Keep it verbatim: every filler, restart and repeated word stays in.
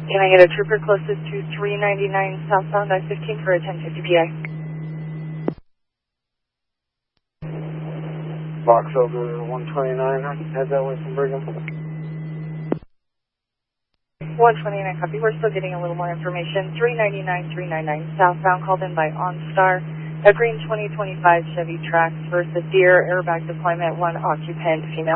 Can I get a trooper closest to three ninety-nine southbound I fifteen for a ten fifty P I? Box over one twenty-nine, head that way from Brigham. one twenty-nine, copy. We're still getting a little more information. three ninety-nine, three ninety-nine southbound, called in by OnStar. A green twenty twenty-five Chevy Trax versus Deer, airbag deployment, one occupant, female.